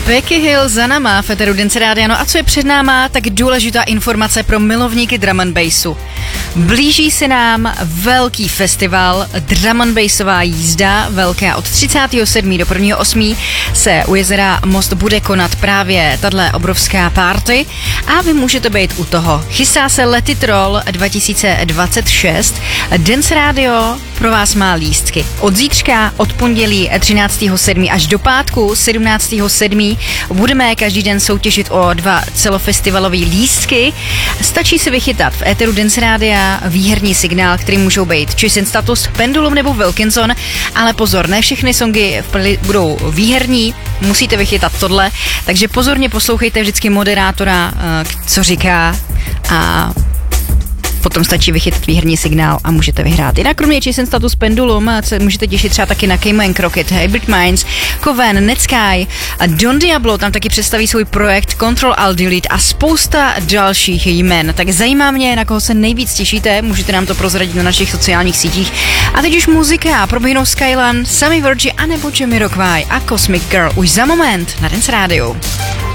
Becky Hill za náma, Féteru Dance Rádia. No a co je před náma, tak důležitá informace pro milovníky drum and bassu. Blíží se nám velký festival drum and bassová jízda, velká od 37. do 1.8. se u jezera Most bude konat právě tahle obrovská party a vy můžete být u toho. Chystá se Let It Roll 2026. Dance Radio pro vás má lístky. Od zítřka, od pondělí 13.7. až do pátku 17.7. budeme každý den soutěžit o 2 celofestivalové lístky. Stačí si vychytat v éteru Dance Rádia výherní signál, který můžou být Chase and Status, Pendulum nebo Wilkinson, ale pozor, ne všechny songy budou výherní, musíte vychytat tohle, takže pozorně poslouchejte vždycky moderátora, co říká, a potom stačí vychytat výherní signál a můžete vyhrát. Jinak kromě Chase and Status, Pendulum se můžete těšit třeba taky na Cayman and Crockett, Hybrid Minds, Coven, Netsky a Don Diablo tam taky představí svůj projekt Control Alt Delete a spousta dalších jmen. Tak zajímá mě, na koho se nejvíc těšíte, můžete nám to prozradit na našich sociálních sítích. A teď už muzika, proběhnou Skylan, Sammy Virgie a nebo Jamiroquai a Cosmic Girl už za moment na Dance Rádiu.